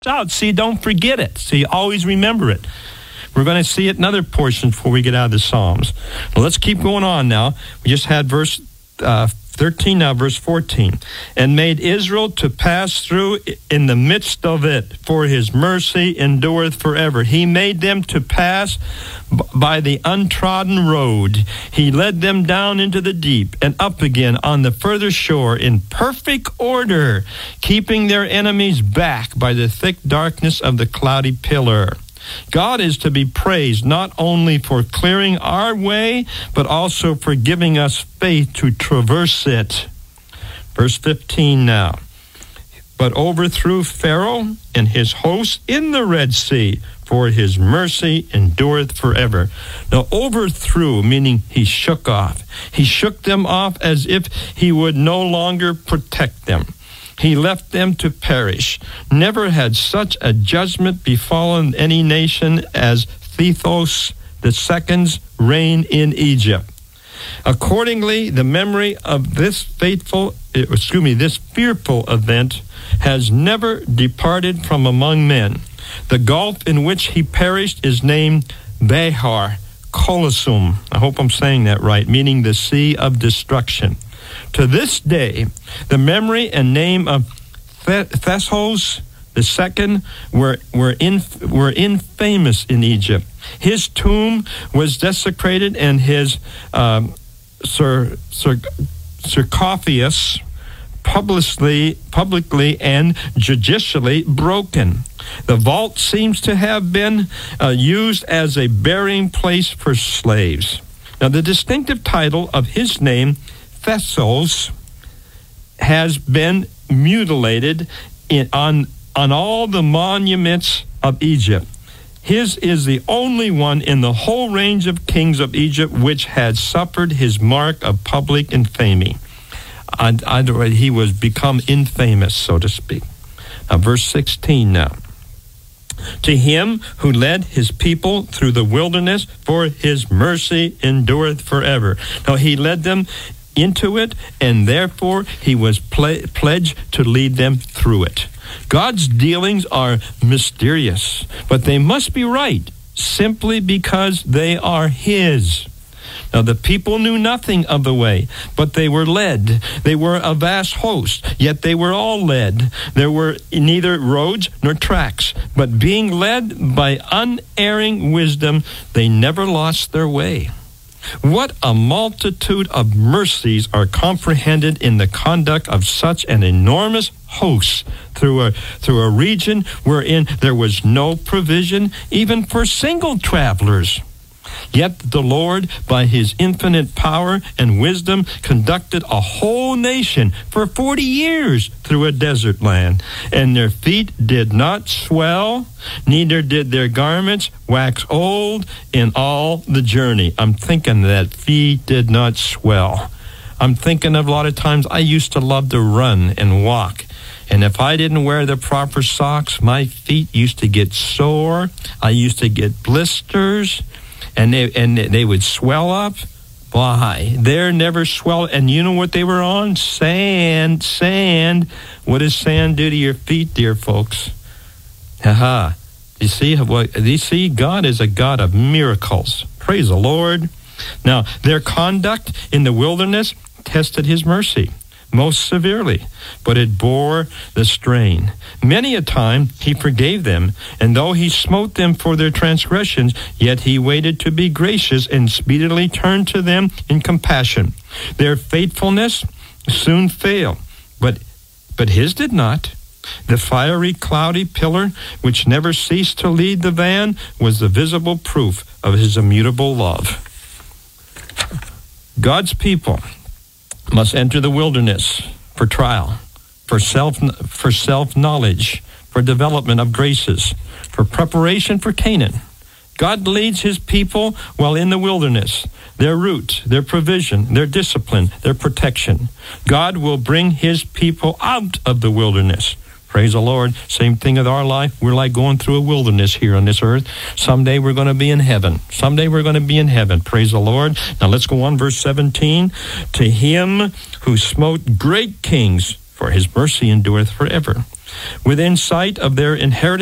out. See, don't forget it. See, always remember it. We're going to see it in other portions before we get out of the Psalms. Well, let's keep going on now. We just had verse 13, now verse 14. And made Israel to pass through in the midst of it, for his mercy endureth forever. He made them to pass by the untrodden road. He led them down into the deep and up again on the further shore in perfect order, keeping their enemies back by the thick darkness of the cloudy pillar. God is to be praised not only for clearing our way, but also for giving us faith to traverse it. Verse 15 now. But overthrew Pharaoh and his host in the Red Sea, for his mercy endureth forever. Now, overthrew, meaning he shook off. He shook them off as if he would no longer protect them. He left them to perish. Never had such a judgment befallen any nation as Thethos II's reign in Egypt. Accordingly, the memory of this fearful event has never departed from among men. The gulf in which he perished is named Behar Colosum. I hope I'm saying that right, meaning the sea of destruction. To this day, the memory and name of Thethos II were infamous in Egypt. His tomb was desecrated and his sarcophagus publicly and judicially broken. The vault seems to have been used as a burying place for slaves. Now, the distinctive title of his name, Thessos, has been mutilated on all the monuments of Egypt. His is the only one in the whole range of kings of Egypt which had suffered his mark of public infamy. He was become infamous, so to speak. Now, verse 16 now. To him who led his people through the wilderness, for his mercy endureth forever. Now, he led them into it, and therefore he was pledged to lead them through it. God's dealings are mysterious, but they must be right simply because they are his. Now, the people knew nothing of the way, but they were led. They were a vast host, yet they were all led. There were neither roads nor tracks, but being led by unerring wisdom, they never lost their way. What a multitude of mercies are comprehended in the conduct of such an enormous host through a region wherein there was no provision even for single travelers. Yet the Lord, by his infinite power and wisdom, conducted a whole nation for 40 years through a desert land, and their feet did not swell, neither did their garments wax old in all the journey. I'm thinking that feet did not swell. I'm thinking of a lot of times I used to love to run and walk. And if I didn't wear the proper socks, my feet used to get sore. I used to get blisters. And they would swell up. Why? They're never swell. And you know what they were on? Sand. What does sand do to your feet, dear folks? Aha. You see, God is a God of miracles. Praise the Lord. Now, their conduct in the wilderness tested his mercy most severely, but it bore the strain. Many a time he forgave them, and though he smote them for their transgressions, yet he waited to be gracious and speedily turned to them in compassion. Their faithfulness soon failed, but his did not. The fiery, cloudy pillar, which never ceased to lead the van, was the visible proof of his immutable love. God's people must enter the wilderness for trial, for self-knowledge, for development of graces, for preparation for Canaan. God leads his people while in the wilderness, their route, their provision, their discipline, their protection. God will bring his people out of the wilderness. Praise the Lord. Same thing with our life. We're like going through a wilderness here on this earth. Someday we're going to be in heaven. Praise the Lord. Now let's go on, verse 17. To him who smote great kings, for his mercy endureth forever. Within sight of their inherited